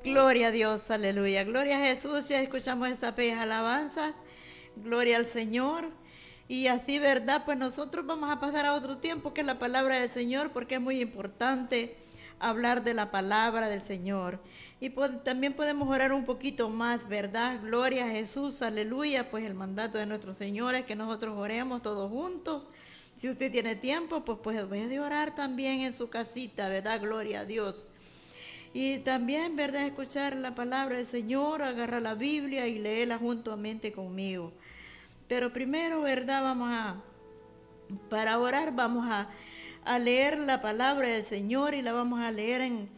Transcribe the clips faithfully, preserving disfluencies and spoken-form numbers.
Gloria a Dios, aleluya. Gloria a Jesús, ya escuchamos esas bellas alabanzas. Gloria al Señor. Y así, ¿verdad? Pues nosotros vamos a pasar a otro tiempo que es la palabra del Señor, porque es muy importante hablar de la palabra del Señor. Y pues, también podemos orar un poquito más, ¿verdad? Gloria a Jesús, aleluya. Pues el mandato de nuestro Señor es que nosotros oremos todos juntos. Si usted tiene tiempo, pues puede orar también en su casita, ¿verdad? Gloria a Dios. Y también, ¿verdad? Escuchar la palabra del Señor, agarrar la Biblia y leerla juntamente conmigo. Pero primero, ¿verdad? Vamos a, para orar, vamos a, a leer la palabra del Señor y la vamos a leer en,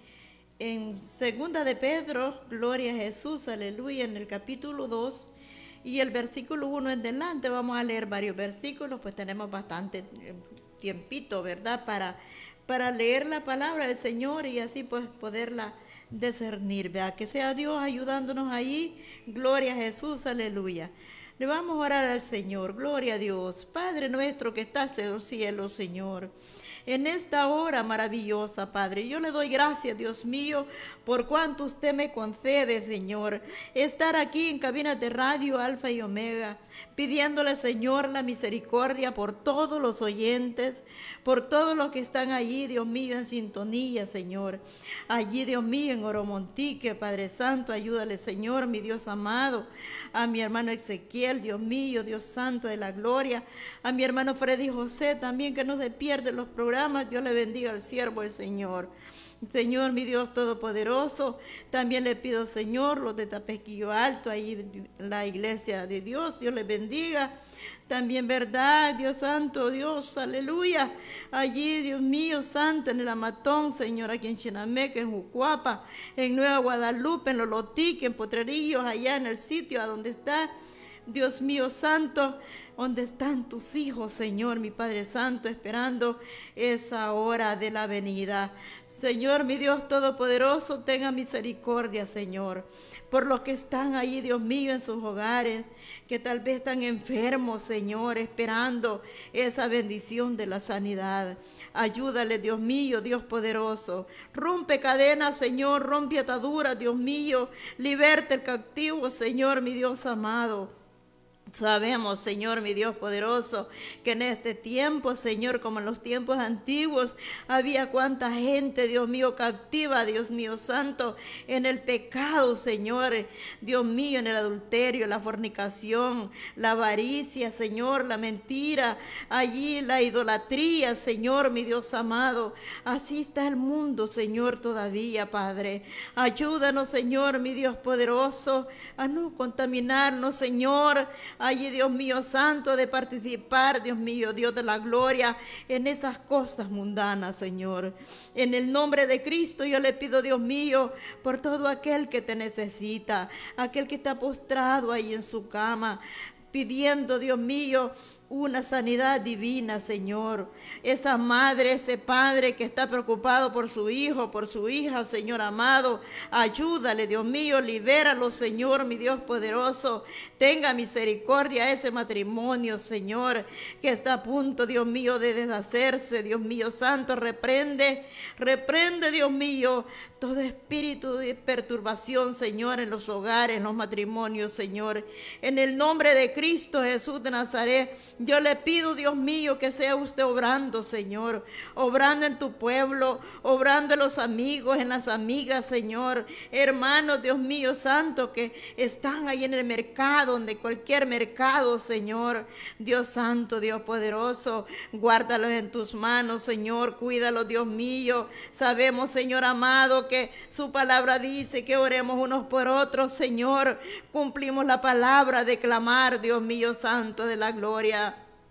en Segunda de Pedro, gloria a Jesús, aleluya, en el capítulo dos. Y el versículo uno en delante, vamos a leer varios versículos, pues tenemos bastante tiempito, ¿verdad? Para, para leer la palabra del Señor y así pues poderla discernir, ¿verdad? Que sea Dios ayudándonos ahí, gloria a Jesús, aleluya. Le vamos a orar al Señor, gloria a Dios. Padre nuestro que estás en los cielos, Señor. En esta hora maravillosa, Padre, yo le doy gracias, Dios mío, por cuanto usted me concede, Señor, estar aquí en cabinas de radio Alfa y Omega, pidiéndole, Señor, la misericordia por todos los oyentes, por todos los que están allí, Dios mío, en sintonía, Señor. Allí, Dios mío, en Oromontique, Padre Santo, ayúdale, Señor, mi Dios amado, a mi hermano Ezequiel, Dios mío, Dios Santo de la gloria, a mi hermano Freddy José también, que no se pierden los programas. Dios le bendiga al siervo del Señor. Señor, mi Dios todopoderoso, también le pido, Señor, los de Tapequillo Alto, ahí la iglesia de Dios, Dios les bendiga. También, verdad, Dios santo, Dios, aleluya. Allí, Dios mío, santo, en el Amatón, Señor, aquí en Chinameca, en Jucuapa, en Nueva Guadalupe, en Lolotique, en Potrerillos, allá en el sitio a donde está, Dios mío, santo, donde están tus hijos, Señor, mi Padre Santo, esperando esa hora de la venida. Señor, mi Dios todopoderoso, tenga misericordia, Señor, por los que están ahí, Dios mío, en sus hogares, que tal vez están enfermos, Señor, esperando esa bendición de la sanidad. Ayúdale, Dios mío, Dios poderoso. Rompe cadenas, Señor, rompe ataduras, Dios mío. Liberte el cautivo, Señor, mi Dios amado. Sabemos, Señor, mi Dios poderoso, que en este tiempo, Señor, como en los tiempos antiguos, había cuánta gente, Dios mío, cautiva, Dios mío santo, en el pecado, Señor, Dios mío, en el adulterio, la fornicación, la avaricia, Señor, la mentira, allí la idolatría, Señor, mi Dios amado. Así está el mundo, Señor, todavía, Padre. Ayúdanos, Señor, mi Dios poderoso, a no contaminarnos, Señor, allí, Dios mío santo, de participar, Dios mío, Dios de la gloria, en esas cosas mundanas, Señor. En el nombre de Cristo yo le pido, Dios mío, por todo aquel que te necesita, aquel que está postrado ahí en su cama, pidiendo, Dios mío, una sanidad divina, Señor. Esa madre, ese padre que está preocupado por su hijo, por su hija, Señor amado, ayúdale, Dios mío, libéralo, Señor, mi Dios poderoso. Tenga misericordia a ese matrimonio, Señor, que está a punto, Dios mío, de deshacerse, Dios mío santo. Reprende, reprende, Dios mío, todo espíritu de perturbación, Señor, en los hogares, en los matrimonios, Señor. En el nombre de Cristo Jesús de Nazaret, yo le pido, Dios mío, que sea usted obrando, Señor, obrando en tu pueblo, obrando en los amigos, en las amigas, Señor, hermanos, Dios mío, santo, que están ahí en el mercado, donde cualquier mercado, Señor, Dios santo, Dios poderoso, guárdalos en tus manos, Señor, cuídalos, Dios mío. Sabemos, Señor amado, que su palabra dice que oremos unos por otros, Señor. Cumplimos la palabra de clamar, Dios mío, santo de la gloria.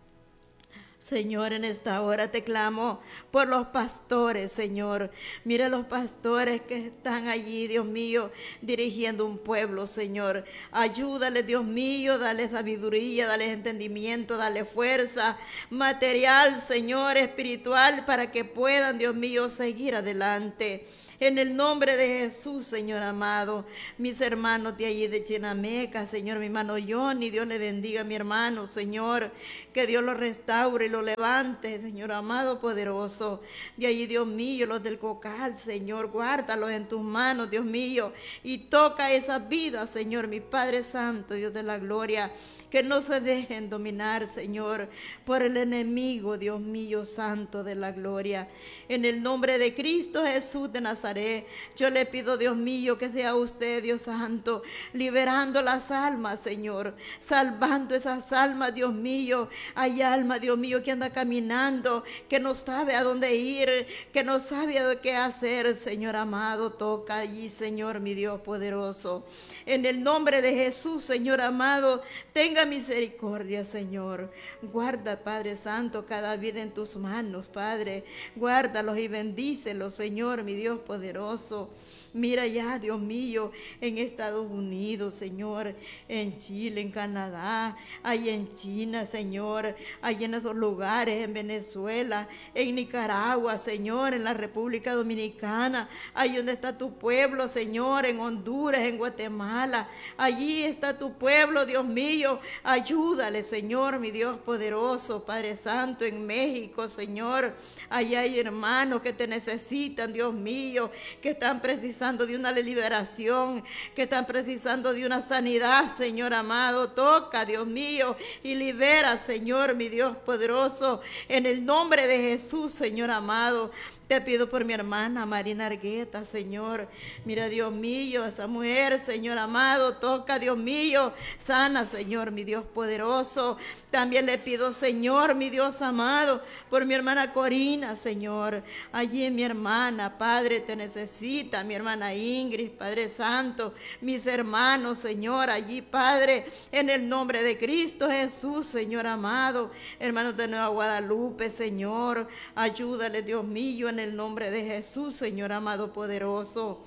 Señor, en esta hora te clamo por los pastores, Señor. Mira los pastores que están allí, Dios mío, dirigiendo un pueblo, Señor. Ayúdale, Dios mío, dale sabiduría, dale entendimiento, dale fuerza material, Señor, espiritual, para que puedan, Dios mío, seguir adelante. En el nombre de Jesús, Señor amado, mis hermanos de allí de Chinameca, Señor, mi hermano Johnny, Dios le bendiga a mi hermano, Señor, que Dios lo restaure y lo levante, Señor amado, poderoso. De allí, Dios mío, los del Cocal, Señor, guárdalos en tus manos, Dios mío, y toca esas vidas, Señor, mi Padre Santo, Dios de la gloria, que no se dejen dominar, Señor, por el enemigo, Dios mío, Santo de la gloria. En el nombre de Cristo Jesús de Nazaret, yo le pido, Dios mío, que sea usted, Dios Santo, liberando las almas, Señor, salvando esas almas, Dios mío. Hay alma, Dios mío, que anda caminando, que no sabe a dónde ir, que no sabe qué hacer, Señor amado. Toca allí, Señor, mi Dios poderoso. En el nombre de Jesús, Señor amado, tenga misericordia, Señor. Guarda, Padre Santo, cada vida en tus manos, Padre. Guárdalos y bendícelos, Señor, mi Dios poderoso. Mira ya, Dios mío, en Estados Unidos, Señor, en Chile, en Canadá, ahí en China, Señor, ahí en esos lugares, en Venezuela, en Nicaragua, Señor, en la República Dominicana, ahí donde está tu pueblo, Señor, en Honduras, en Guatemala, allí está tu pueblo, Dios mío, ayúdale, Señor, mi Dios poderoso, Padre Santo, en México, Señor, allá hay hermanos que te necesitan, Dios mío, que están precisando de una liberación, que están precisando de una sanidad, Señor amado. Toca, Dios mío, y libera, Señor, mi Dios poderoso, en el nombre de Jesús, Señor amado. Te pido por mi hermana Marina Argueta, Señor. Mira, Dios mío, esa mujer, Señor amado, toca, Dios mío, sana, Señor, mi Dios poderoso. También le pido, Señor, mi Dios amado, por mi hermana Corina, Señor. Allí mi hermana, Padre, te necesita, mi hermana Ingrid, Padre Santo, mis hermanos, Señor, allí, Padre, en el nombre de Cristo Jesús, Señor amado. Hermanos de Nueva Guadalupe, Señor, ayúdale, Dios mío, en el nombre de Jesús, Señor amado poderoso.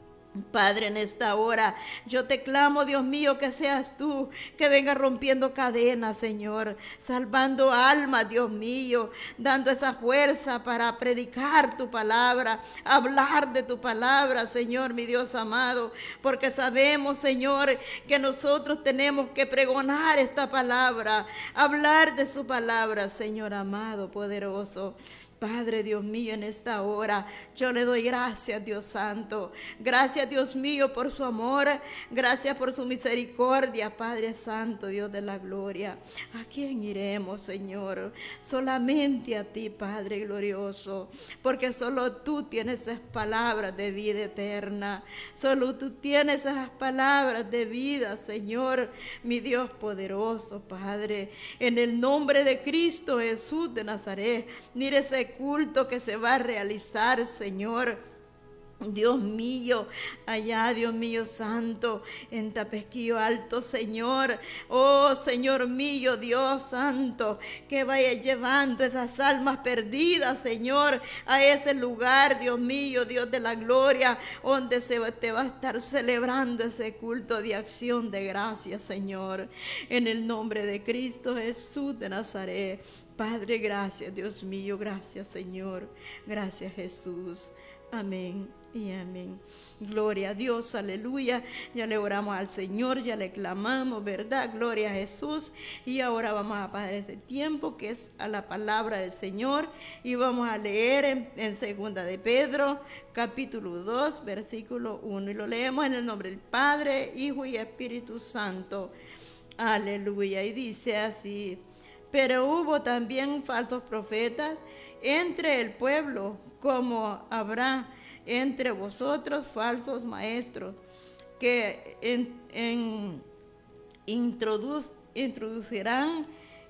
Padre, en esta hora yo te clamo, Dios mío, que seas tú que venga rompiendo cadenas, Señor, salvando almas, Dios mío, dando esa fuerza para predicar tu palabra, hablar de tu palabra, Señor, mi Dios amado, porque sabemos, Señor, que nosotros tenemos que pregonar esta palabra, hablar de su palabra, Señor amado, poderoso. Padre, Dios mío, en esta hora yo le doy gracias, Dios Santo. Gracias, Dios mío, por su amor. Gracias por su misericordia, Padre Santo, Dios de la gloria. ¿A quién iremos, Señor? Solamente a ti, Padre glorioso, porque solo tú tienes esas palabras de vida eterna. Solo tú tienes esas palabras de vida, Señor, mi Dios poderoso, Padre. En el nombre de Cristo Jesús de Nazaret, mire ese culto que se va a realizar, Señor, Dios mío, allá, Dios mío santo, en Tapesquillo Alto, Señor. Oh, Señor mío, Dios santo, que vaya llevando esas almas perdidas, Señor, a ese lugar, Dios mío, Dios de la gloria, donde se va, te va a estar celebrando ese culto de acción de gracias, Señor, en el nombre de Cristo Jesús de Nazaret. Padre, gracias, Dios mío, gracias, Señor, gracias, Jesús. Amén y amén. Gloria a Dios, aleluya. Ya le oramos al Señor, ya le clamamos, ¿verdad? Gloria a Jesús. Y ahora vamos a pasar este tiempo que es a la palabra del Señor. Y vamos a leer en, en segunda de Pedro, capítulo dos, versículo uno. Y lo leemos en el nombre del Padre, Hijo y Espíritu Santo. Aleluya. Y dice así: pero hubo también falsos profetas entre el pueblo, como habrá entre vosotros falsos maestros, que en, en, introduc, introducirán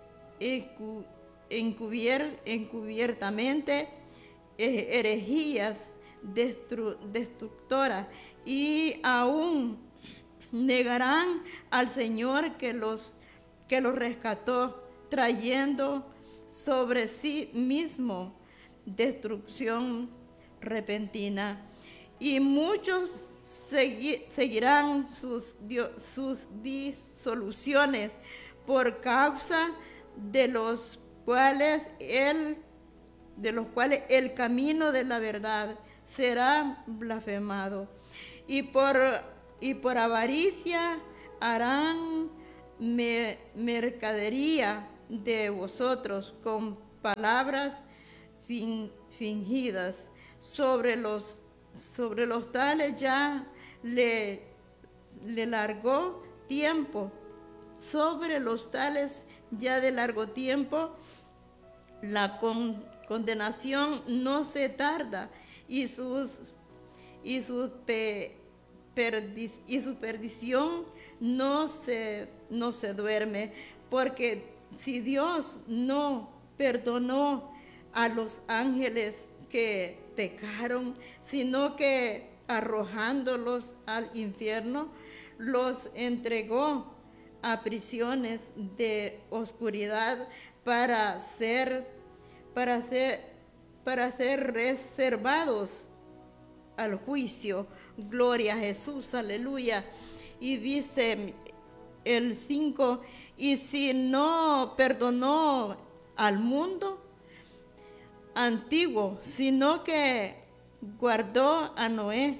encubier, encubiertamente herejías destru, destructoras, y aún negarán al Señor que los, que los rescató, trayendo sobre sí mismo destrucción repentina. Y muchos segui seguirán sus, sus disoluciones, por causa de los cuales el, de los cuales el camino de la verdad será blasfemado. Y por, y por avaricia harán me, mercadería de vosotros con palabras fin, fingidas. Sobre los, sobre los tales ya le, le largó tiempo. Sobre los tales ya de largo tiempo la con, condenación no se tarda y, sus, y, su pe, perdiz, y su perdición no se, no se duerme, porque si Dios no perdonó a los ángeles que pecaron, sino que arrojándolos al infierno, los entregó a prisiones de oscuridad para ser, para ser, para ser reservados al juicio. Gloria a Jesús, aleluya. Y dice el cinco, y si no perdonó al mundo antiguo, sino que guardó a Noé,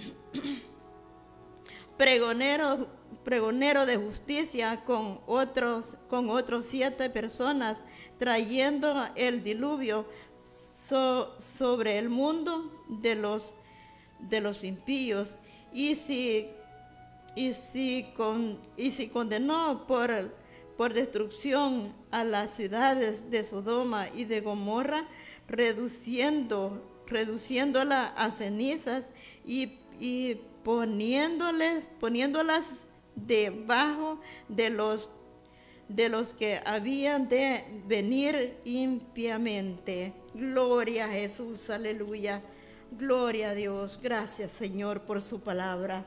pregonero, pregonero de justicia con otros, con otros siete personas, trayendo el diluvio so, sobre el mundo de los, de los impíos, y si, y si, con, y si condenó por, por destrucción a las ciudades de Sodoma y de Gomorra, reduciendo, reduciéndola a cenizas y, y poniéndoles, poniéndolas debajo de los, de los que habían de venir impiamente. Gloria a Jesús, aleluya. Gloria a Dios. Gracias, Señor, por su palabra.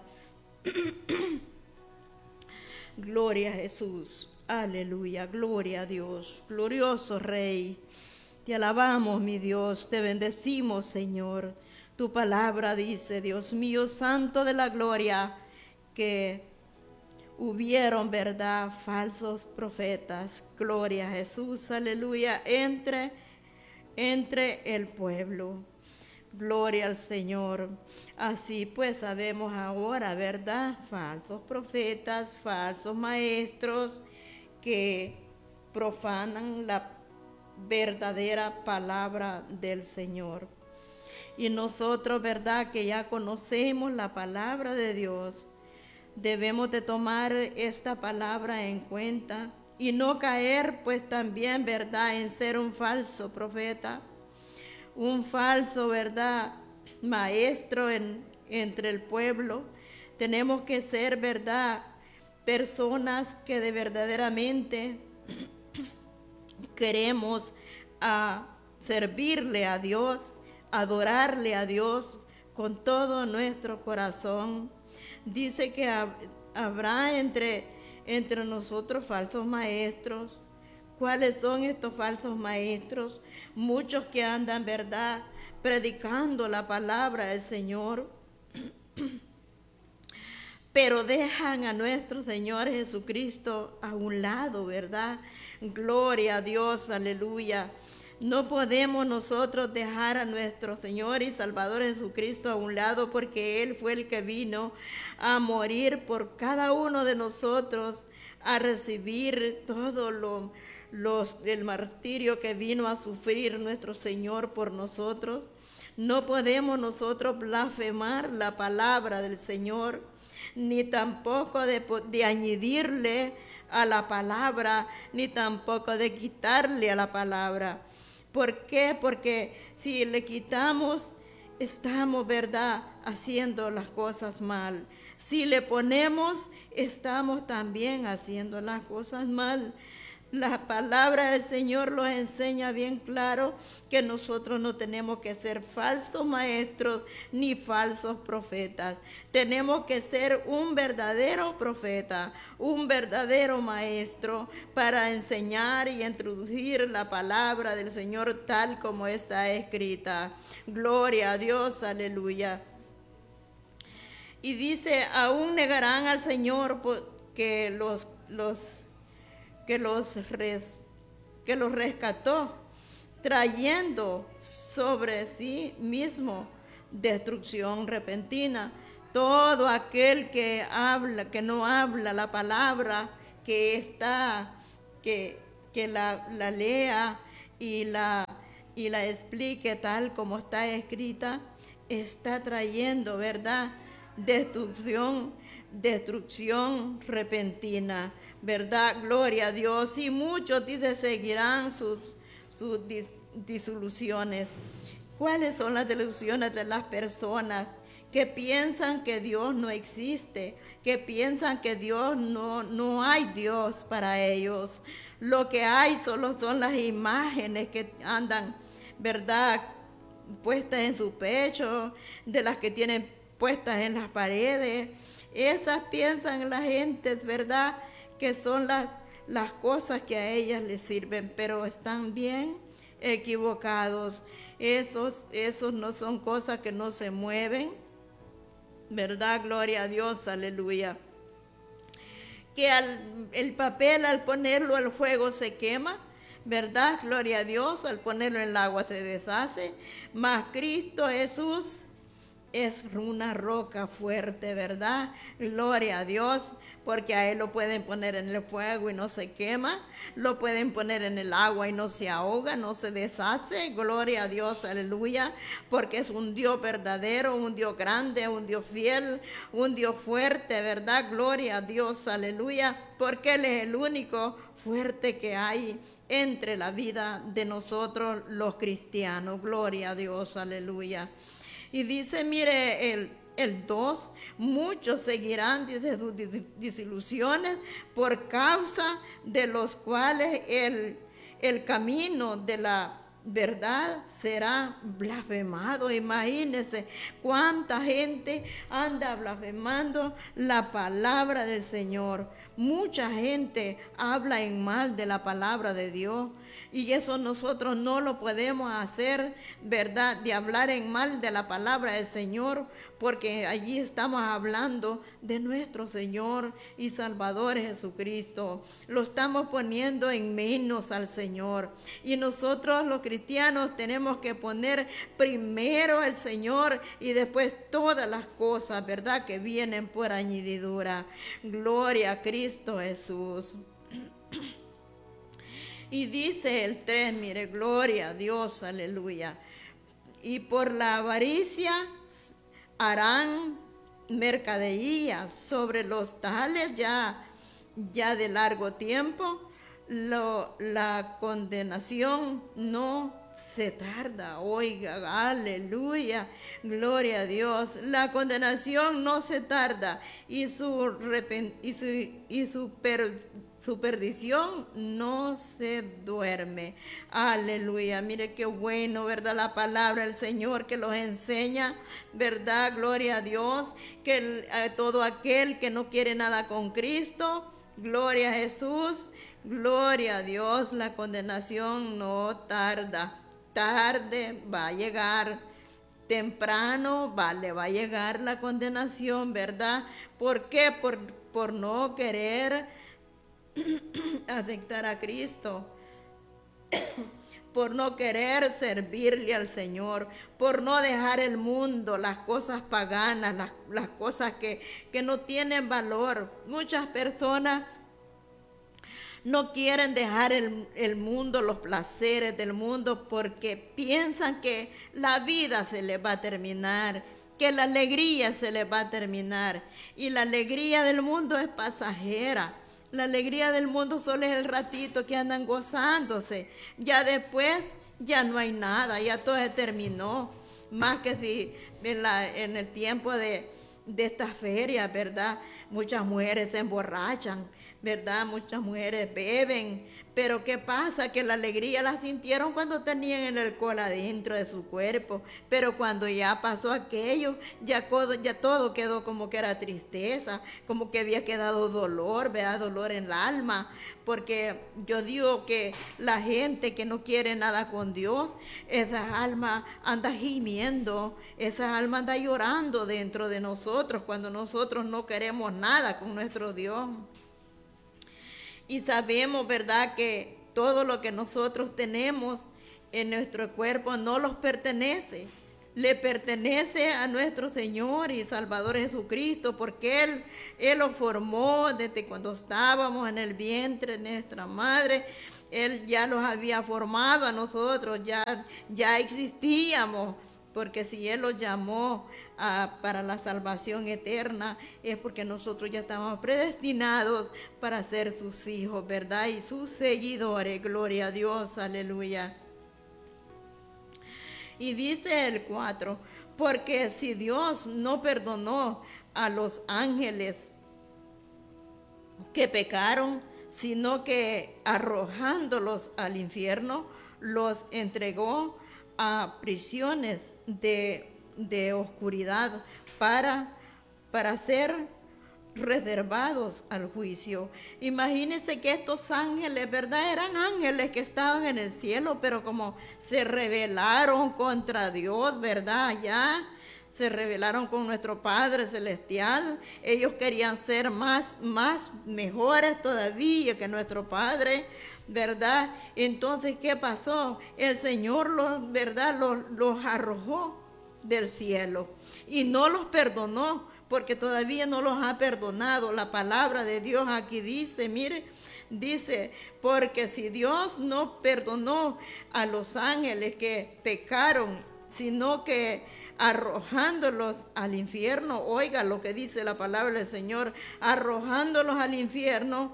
Gloria a Jesús, aleluya. Gloria a Dios, glorioso Rey. Te alabamos, mi Dios, te bendecimos, Señor. Tu palabra dice, Dios mío, santo de la gloria, que hubieron, verdad, falsos profetas. Gloria a Jesús, aleluya, entre, entre el pueblo. Gloria al Señor. Así pues sabemos ahora, verdad, falsos profetas, falsos maestros que profanan la verdadera palabra del Señor. Y nosotros, verdad, que ya conocemos la palabra de Dios, debemos de tomar esta palabra en cuenta y no caer, pues también, verdad, en ser un falso profeta, un falso, verdad, maestro en, entre el pueblo. Tenemos que ser, verdad, personas que de verdaderamente queremos a servirle a Dios, adorarle a Dios con todo nuestro corazón. Dice que habrá entre, entre nosotros falsos maestros. ¿Cuáles son estos falsos maestros? Muchos que andan, verdad, predicando la palabra del Señor, pero dejan a nuestro Señor Jesucristo a un lado, ¿verdad? Gloria a Dios, aleluya. No podemos nosotros dejar a nuestro Señor y Salvador Jesucristo a un lado, porque Él fue el que vino a morir por cada uno de nosotros, a recibir todo lo, los, el martirio que vino a sufrir nuestro Señor por nosotros. No podemos nosotros blasfemar la palabra del Señor, ni tampoco de, de añadirle a la palabra, ni tampoco de quitarle a la palabra. ¿Por qué? Porque si le quitamos, estamos, verdad, haciendo las cosas mal. Si le ponemos, estamos también haciendo las cosas mal. La palabra del Señor nos enseña bien claro que nosotros no tenemos que ser falsos maestros ni falsos profetas. Tenemos que ser un verdadero profeta, un verdadero maestro para enseñar y introducir la palabra del Señor tal como está escrita. Gloria a Dios, aleluya. Y dice, aún negarán al Señor que los... los Que los, res, que los rescató, trayendo sobre sí mismo destrucción repentina. Todo aquel que habla, que no habla la palabra, que está, que, que la, la lea y la, y la explique tal como está escrita, está trayendo, ¿verdad?, destrucción, destrucción repentina, ¿verdad? Gloria a Dios. Y muchos, dice, seguirán sus, sus dis, disoluciones. ¿Cuáles son las delusiones de las personas que piensan que Dios no existe, que piensan que Dios no, no hay Dios para ellos? Lo que hay solo son las imágenes que andan, ¿verdad?, puestas en su pecho, de las que tienen puestas en las paredes. Esas piensan las gentes, ¿verdad?, que son las, las cosas que a ellas les sirven, pero están bien equivocados. Esos, esos no son cosas que no se mueven, ¿verdad? Gloria a Dios, aleluya. Que al, el papel al ponerlo al fuego se quema, ¿verdad? Gloria a Dios. Al ponerlo en el agua se deshace. Mas Cristo Jesús es una roca fuerte, ¿verdad? Gloria a Dios, porque a Él lo pueden poner en el fuego y no se quema, lo pueden poner en el agua y no se ahoga, no se deshace. Gloria a Dios, aleluya, porque es un Dios verdadero, un Dios grande, un Dios fiel, un Dios fuerte, ¿verdad? Gloria a Dios, aleluya, porque Él es el único fuerte que hay entre la vida de nosotros los cristianos. Gloria a Dios, aleluya. Y dice, mire, el, el dos, muchos seguirán, dice, sus desilusiones, por causa de los cuales el, el camino de la verdad será blasfemado. Imagínense cuánta gente anda blasfemando la palabra del Señor. Mucha gente habla en mal de la palabra de Dios. Y eso nosotros no lo podemos hacer, ¿verdad?, de hablar en mal de la palabra del Señor, porque allí estamos hablando de nuestro Señor y Salvador Jesucristo. Lo estamos poniendo en menos al Señor. Y nosotros los cristianos tenemos que poner primero al Señor y después todas las cosas, ¿verdad?, que vienen por añadidura. Gloria a Cristo Jesús. Y dice el tres, mire, gloria a Dios, aleluya. Y por la avaricia harán mercadería sobre los tales ya, ya de largo tiempo. Lo, la condenación no se tarda. Oiga, aleluya, gloria a Dios. La condenación no se tarda y su, y su, y su per, su perdición no se duerme. Aleluya, mire qué bueno, ¿verdad? La palabra del Señor que los enseña, ¿verdad? Gloria a Dios, que el, eh, todo aquel que no quiere nada con Cristo, gloria a Jesús, gloria a Dios, la condenación no tarda. Tarde va a llegar, temprano va, le va a llegar la condenación, ¿verdad? ¿Por qué? Por, por no querer aceptar a Cristo, por no querer servirle al Señor, por no dejar el mundo, las cosas paganas, las, las cosas que, que no tienen valor. Muchas personas no quieren dejar el, el mundo, los placeres del mundo, porque piensan que la vida se les va a terminar, que la alegría se les va a terminar. Y la alegría del mundo es pasajera. La alegría del mundo solo es el ratito que andan gozándose. Ya después ya no hay nada, ya todo se terminó. Más que si en, la, en el tiempo de, de estas ferias, ¿verdad? Muchas mujeres se emborrachan, ¿verdad? Muchas mujeres beben. Pero ¿qué pasa? Que la alegría la sintieron cuando tenían el alcohol adentro de su cuerpo. Pero cuando ya pasó aquello, ya, ya todo quedó como que era tristeza, como que había quedado dolor, ¿verdad? Dolor en el alma. Porque yo digo que la gente que no quiere nada con Dios, esa alma anda gimiendo, esa alma anda llorando dentro de nosotros cuando nosotros no queremos nada con nuestro Dios. Y sabemos, ¿verdad?, que todo lo que nosotros tenemos en nuestro cuerpo no nos pertenece. le pertenece a nuestro Señor y Salvador Jesucristo, porque Él, Él lo formó desde cuando estábamos en el vientre de nuestra madre. Él ya los había formado a nosotros, ya, ya existíamos, porque si Él los llamó a, para la salvación eterna, es porque nosotros ya estábamos predestinados para ser sus hijos, ¿verdad? Y sus seguidores, gloria a Dios, aleluya. Y dice el cuatro, porque si Dios no perdonó a los ángeles que pecaron, sino que arrojándolos al infierno, los entregó a prisiones de, de oscuridad para, para ser reservados al juicio. Imagínense que estos ángeles, ¿verdad? Eran ángeles que estaban en el cielo, pero como se rebelaron contra Dios, ¿verdad? Ya se rebelaron con nuestro Padre Celestial. Ellos querían ser más, más mejores todavía que nuestro Padre, ¿verdad? Entonces, ¿qué pasó? El Señor, los, ¿verdad? Los, los arrojó del cielo y no los perdonó, porque todavía no los ha perdonado. La palabra de Dios aquí dice, mire, dice, porque si Dios no perdonó a los ángeles que pecaron, sino que arrojándolos al infierno, oiga lo que dice la palabra del Señor, arrojándolos al infierno,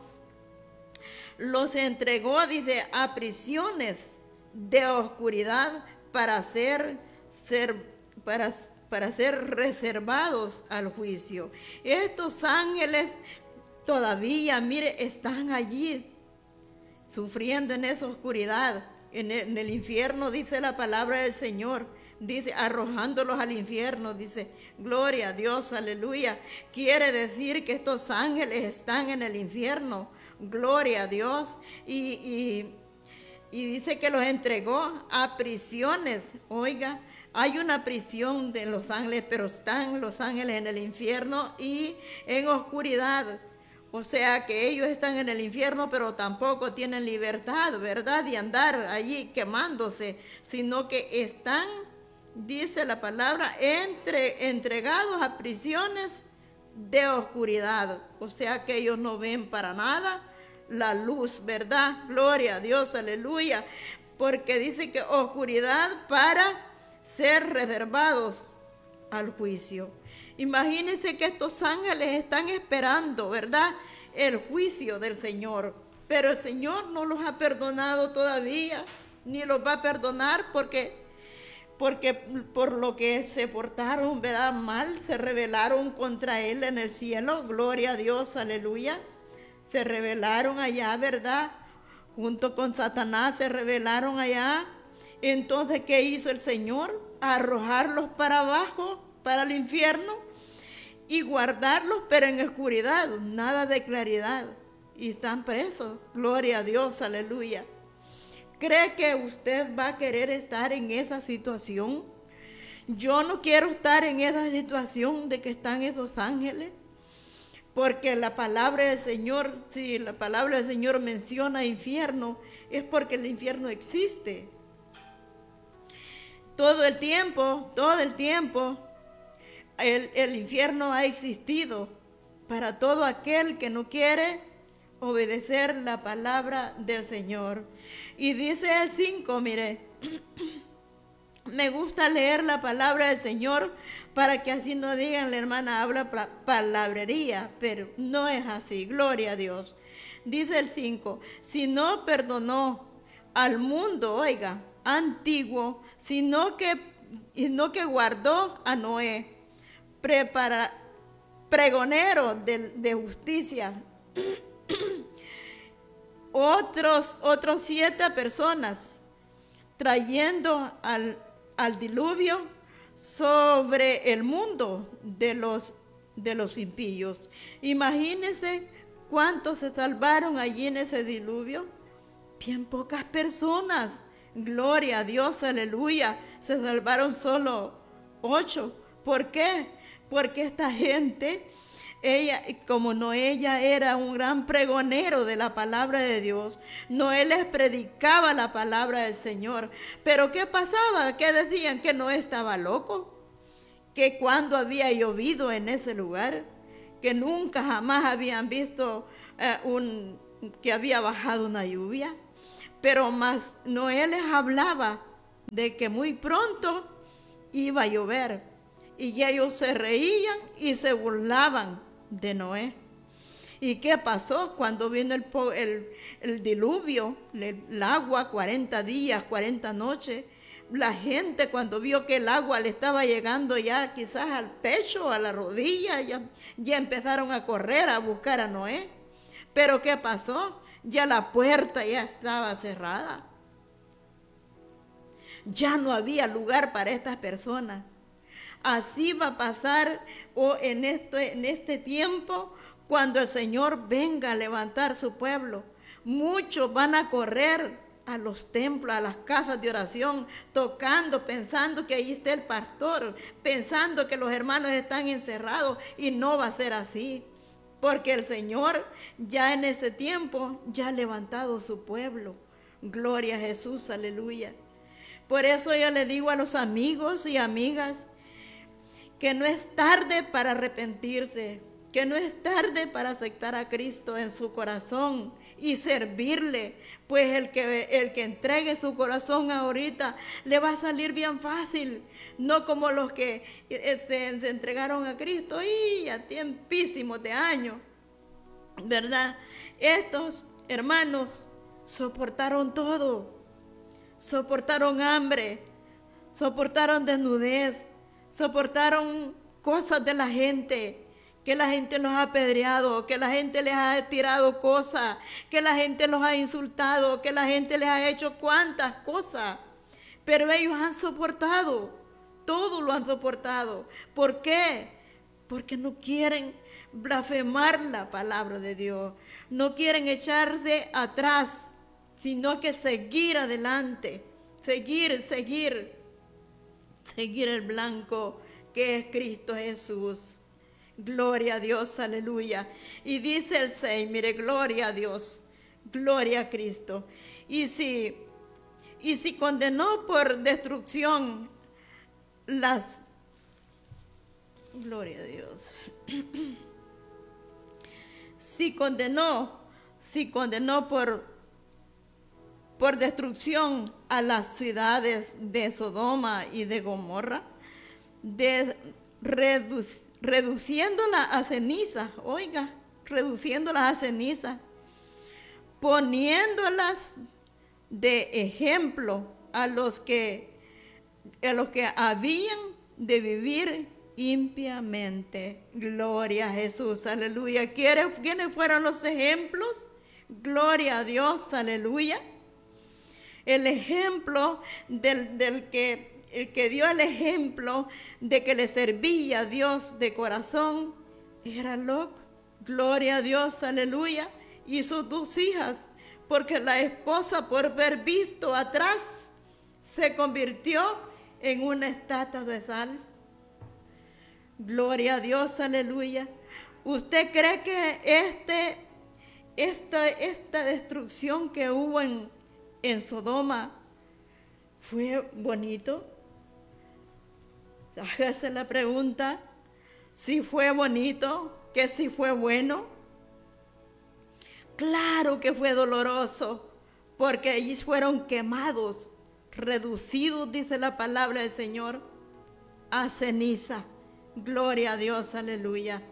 los entregó, dice, a prisiones de oscuridad para ser, ser, para para ser reservados al juicio. Estos ángeles todavía, mire, están allí sufriendo en esa oscuridad, en el, en el infierno, dice la palabra del Señor, dice, arrojándolos al infierno, dice, gloria a Dios, aleluya. Quiere decir que estos ángeles están en el infierno, gloria a Dios, y, y, y dice que los entregó a prisiones, oiga. Hay una prisión de los ángeles, pero están los ángeles en el infierno y en oscuridad. O sea que ellos están en el infierno, pero tampoco tienen libertad, ¿verdad? De andar allí quemándose, sino que están, dice la palabra, entre, entregados a prisiones de oscuridad. O sea que ellos no ven para nada la luz, ¿verdad? Gloria a Dios, aleluya. Porque dice que oscuridad para ser reservados al juicio. Imagínense que estos ángeles están esperando, ¿verdad?, el juicio del Señor, pero el Señor no los ha perdonado todavía, ni los va a perdonar porque, porque por lo que se portaron, ¿verdad?, mal, se rebelaron contra Él en el cielo, gloria a Dios, aleluya, se rebelaron allá, ¿verdad?, junto con Satanás se rebelaron allá. Entonces, ¿qué hizo el Señor? Arrojarlos para abajo, para el infierno, y guardarlos, pero en oscuridad, nada de claridad. Y están presos. Gloria a Dios, aleluya. ¿Cree que usted va a querer estar en esa situación? Yo no quiero estar en esa situación de que están esos ángeles, porque la palabra del Señor, si la palabra del Señor menciona infierno, es porque el infierno existe. Todo el tiempo, todo el tiempo, el, el infierno ha existido para todo aquel que no quiere obedecer la palabra del Señor. Y dice el cinco, mire, me gusta leer la palabra del Señor para que así no digan, la hermana habla palabrería, pero no es así, gloria a Dios. Dice el cinco, si no perdonó al mundo, oiga, antiguo, sino que, sino que guardó a Noé, prepara, pregonero de, de justicia, otros, otros siete personas, trayendo al, al diluvio sobre el mundo de los, de los impíos. Imagínense cuántos se salvaron allí en ese diluvio. Bien pocas personas. Gloria a Dios, aleluya. Se salvaron solo ocho. ¿Por qué? Porque esta gente Ella, como Noé ya era un gran pregonero de la palabra de Dios, Noé les predicaba la palabra del Señor. Pero ¿qué pasaba? ¿Qué decían? Que Noé estaba loco, que cuando había llovido en ese lugar, que nunca jamás habían visto eh, un, que había bajado una lluvia. Pero más Noé les hablaba de que muy pronto iba a llover, y ellos se reían y se burlaban de Noé. ¿Y qué pasó? Cuando vino el, el, el diluvio, el, el agua, cuarenta días, cuarenta noches, la gente cuando vio que el agua le estaba llegando ya quizás al pecho, a la rodilla, ya, ya empezaron a correr a buscar a Noé. Pero ¿qué pasó? Ya la puerta ya estaba cerrada. Ya no había lugar para estas personas. Así va a pasar oh, en, este, en este tiempo cuando el Señor venga a levantar su pueblo. Muchos van a correr a los templos, a las casas de oración, tocando, pensando que ahí está el pastor, pensando que los hermanos están encerrados, y no va a ser así. Porque el Señor ya en ese tiempo ya ha levantado su pueblo. Gloria a Jesús, aleluya. Por eso yo le digo a los amigos y amigas que no es tarde para arrepentirse, que no es tarde para aceptar a Cristo en su corazón y servirle, pues el que, el que entregue su corazón ahorita le va a salir bien fácil, no como los que este, se entregaron a Cristo y a tiempísimos de años, ¿verdad? Estos hermanos soportaron todo, soportaron hambre, soportaron desnudez, soportaron cosas de la gente, que la gente los ha apedreado, que la gente les ha tirado cosas, que la gente los ha insultado, que la gente les ha hecho cuantas cosas. Pero ellos han soportado, todo lo han soportado. ¿Por qué? Porque no quieren blasfemar la palabra de Dios, no quieren echarse atrás, sino que seguir adelante, seguir, seguir. Seguir el blanco que es Cristo Jesús. Gloria a Dios, aleluya. Y dice el seis, mire, gloria a Dios, gloria a Cristo. Y si, y si condenó por destrucción las... Gloria a Dios. Si condenó, si condenó por... por destrucción a las ciudades de Sodoma y de Gomorra, de redu reduciéndolas a ceniza, oiga, reduciéndolas a ceniza, poniéndolas de ejemplo a los que, a los que habían de vivir impiamente. Gloria a Jesús, aleluya. ¿Quiénes fueron los ejemplos? Gloria a Dios, aleluya. El ejemplo del, del que, el que dio el ejemplo de que le servía a Dios de corazón era Lot. Gloria a Dios, aleluya. Y sus dos hijas, porque la esposa, por haber visto atrás, se convirtió en una estatua de sal. Gloria a Dios, aleluya. ¿Usted cree que este, esta, esta destrucción que hubo en en Sodoma fue bonito? Hágase la pregunta, si fue bonito, que si fue bueno. Claro que fue doloroso, porque allí fueron quemados, reducidos, dice la palabra del Señor, a ceniza. Gloria a Dios, aleluya.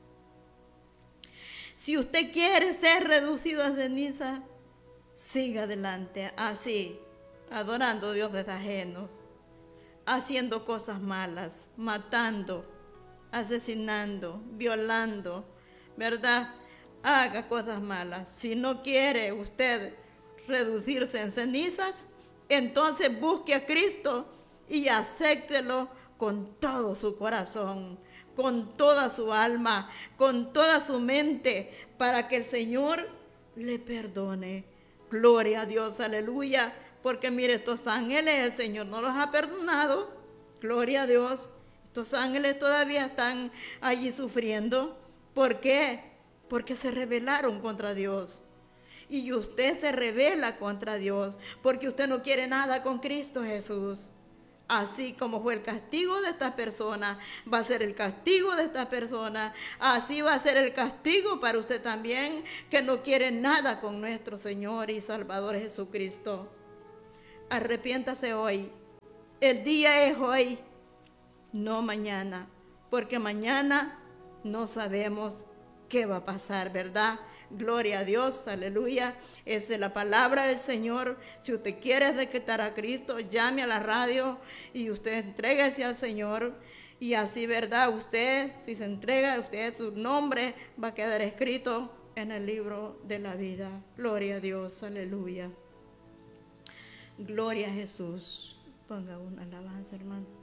Si usted quiere ser reducido a ceniza, siga adelante, así, adorando a dioses ajenos, haciendo cosas malas, matando, asesinando, violando, ¿verdad? Haga cosas malas. Si no quiere usted reducirse en cenizas, entonces busque a Cristo y acéptelo con todo su corazón, con toda su alma, con toda su mente, para que el Señor le perdone. Gloria a Dios, aleluya, porque mire, estos ángeles el Señor no los ha perdonado. Gloria a Dios, estos ángeles todavía están allí sufriendo, ¿Por qué? Porque se rebelaron contra Dios. Y usted se rebela contra Dios porque usted no quiere nada con Cristo Jesús. Así como fue el castigo de estas personas, va a ser el castigo de estas personas. Así va a ser el castigo para usted también, que no quiere nada con nuestro Señor y Salvador Jesucristo. Arrepiéntase hoy. El día es hoy, no mañana, porque mañana no sabemos qué va a pasar, ¿verdad? Gloria a Dios, aleluya. Esa es la palabra del Señor. Si usted quiere decretar a Cristo, llame a la radio y usted entréguese al Señor. Y así, ¿verdad? Usted, si se entrega, usted, su nombre va a quedar escrito en el libro de la vida. Gloria a Dios, aleluya. Gloria a Jesús. Ponga una alabanza, hermano.